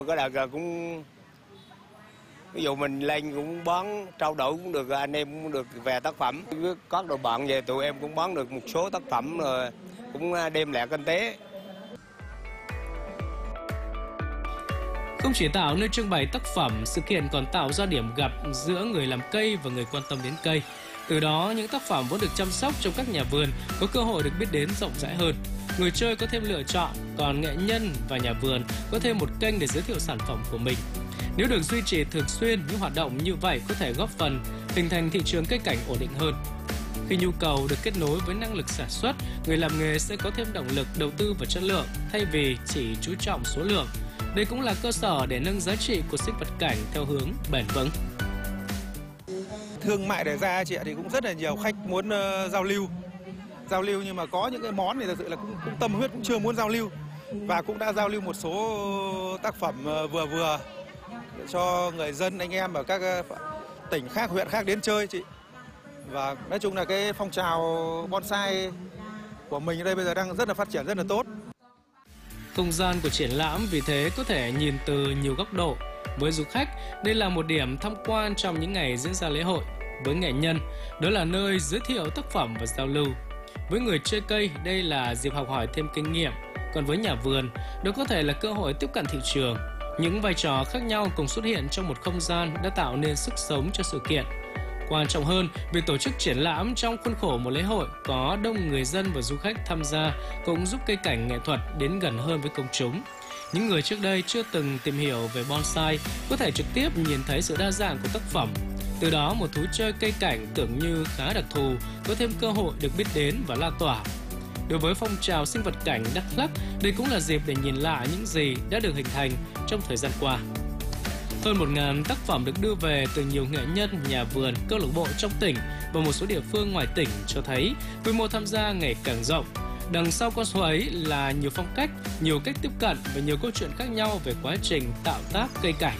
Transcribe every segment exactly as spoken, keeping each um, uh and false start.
Có đợt là cũng ví dụ mình lên cũng bán trao đổi cũng được, anh em cũng được về tác phẩm. Với các đội bạn về tụi em cũng bán được một số tác phẩm rồi cũng đem lại kinh tế. Không chỉ tạo nơi trưng bày tác phẩm, sự kiện còn tạo ra điểm gặp giữa người làm cây và người quan tâm đến cây. Từ đó, những tác phẩm vốn được chăm sóc trong các nhà vườn có cơ hội được biết đến rộng rãi hơn. Người chơi có thêm lựa chọn, còn nghệ nhân và nhà vườn có thêm một kênh để giới thiệu sản phẩm của mình. Nếu được duy trì thường xuyên, những hoạt động như vậy có thể góp phần hình thành thị trường cây cảnh ổn định hơn. Khi nhu cầu được kết nối với năng lực sản xuất, người làm nghề sẽ có thêm động lực đầu tư vào chất lượng thay vì chỉ chú trọng số lượng. Đây cũng là cơ sở để nâng giá trị của sinh vật cảnh theo hướng bền vững. Thương mại để ra chị ạ, thì cũng rất là nhiều khách muốn uh, giao lưu. Giao lưu nhưng mà có những cái món thì thật sự là cũng, cũng tâm huyết cũng chưa muốn giao lưu. Và cũng đã giao lưu một số tác phẩm uh, vừa vừa cho người dân, anh em ở các uh, tỉnh khác, huyện khác đến chơi chị. Và nói chung là cái phong trào bonsai của mình ở đây bây giờ đang rất là phát triển, rất là tốt. Không gian của triển lãm vì thế có thể nhìn từ nhiều góc độ. Với du khách, đây là một điểm tham quan trong những ngày diễn ra lễ hội. Với nghệ nhân, đó là nơi giới thiệu tác phẩm và giao lưu. Với người chơi cây, đây là dịp học hỏi thêm kinh nghiệm. Còn với nhà vườn, đó có thể là cơ hội tiếp cận thị trường. Những vai trò khác nhau cùng xuất hiện trong một không gian đã tạo nên sức sống cho sự kiện. Quan trọng hơn, việc tổ chức triển lãm trong khuôn khổ một lễ hội có đông người dân và du khách tham gia cũng giúp cây cảnh nghệ thuật đến gần hơn với công chúng. Những người trước đây chưa từng tìm hiểu về bonsai có thể trực tiếp nhìn thấy sự đa dạng của tác phẩm. Từ đó, một thú chơi cây cảnh tưởng như khá đặc thù có thêm cơ hội được biết đến và lan tỏa. Đối với phong trào sinh vật cảnh Đắk Lắk, đây cũng là dịp để nhìn lại những gì đã được hình thành trong thời gian qua. Hơn một nghìn tác phẩm được đưa về từ nhiều nghệ nhân, nhà vườn, câu lạc bộ trong tỉnh và một số địa phương ngoài tỉnh cho thấy quy mô tham gia ngày càng rộng. Đằng sau con số ấy là nhiều phong cách, nhiều cách tiếp cận và nhiều câu chuyện khác nhau về quá trình tạo tác cây cảnh.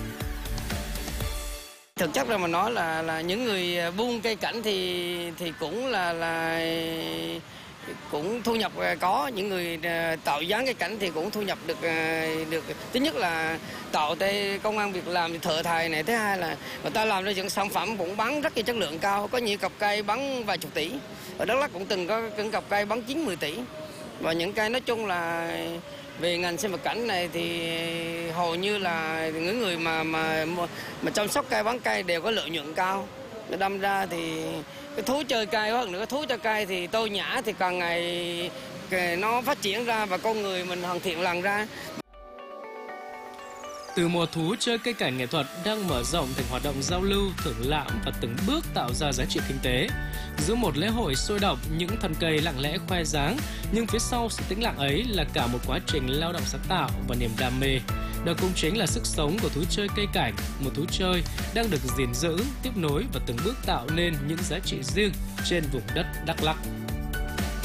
Thực chất là mà nói là là những người buôn cây cảnh thì thì cũng là là cũng thu nhập có, những người tạo dáng cây cảnh thì cũng thu nhập được được thứ nhất là tạo tới công ăn việc làm thợ thầy này, thứ hai là người ta làm ra những sản phẩm cũng bán rất là chất lượng cao, có nhiều cặp cây bán vài chục tỷ. Ở Đắk Lắk cũng từng có những cặp cây bán chín mười tỷ. Và những cây nói chung là về ngành sinh vật cảnh này thì hầu như là những người mà mà mà chăm sóc cây, bán cây đều có lợi nhuận cao. Đâm ra thì cái thú chơi cây hơn nữa, cái thú chơi cây thì tô nhã thì càng ngày nó phát triển ra và con người mình hoàn thiện lần ra. Từ một thú chơi cây cảnh nghệ thuật đang mở rộng thành hoạt động giao lưu, thưởng lãm và từng bước tạo ra giá trị kinh tế. Giữa một lễ hội sôi động, những thân cây lặng lẽ khoe dáng, nhưng phía sau sự tĩnh lặng ấy là cả một quá trình lao động sáng tạo và niềm đam mê. Đó cũng chính là sức sống của thú chơi cây cảnh, một thú chơi đang được gìn giữ, tiếp nối và từng bước tạo nên những giá trị riêng trên vùng đất Đắk Lắk.